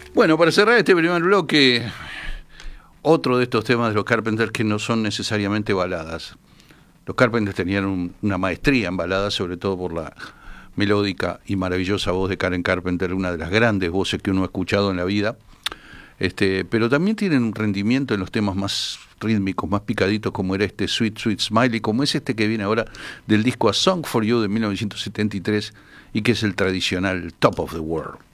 Bueno, para cerrar este primer bloque, otro de estos temas de los Carpenters que no son necesariamente baladas. Los Carpenters tenían una maestría en baladas, sobre todo por la melódica y maravillosa voz de Karen Carpenter, una de las grandes voces que uno ha escuchado en la vida. Pero también tienen un rendimiento en los temas más rítmicos, más picaditos, como era este Sweet Sweet Smiley, como es este que viene ahora del disco A Song for You de 1973 y que es el tradicional Top of the World.